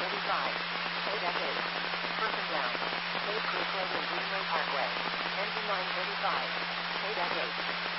8 at 8. Person down. Cave Creek Road and Greenway Parkway. Engine 935. 8 at 8.